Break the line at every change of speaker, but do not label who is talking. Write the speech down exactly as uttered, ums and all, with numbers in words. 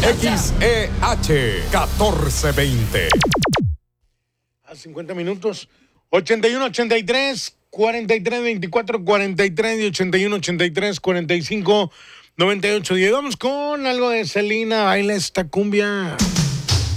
X E H catorce veinte.
A cincuenta minutos. ochenta y uno, ochenta y tres, cuarenta y tres, veinticuatro, cuarenta y tres y ochenta y uno, ochenta y tres, cuarenta y cinco, noventa y ocho. Y vamos con algo de Selena. Baila esta cumbia.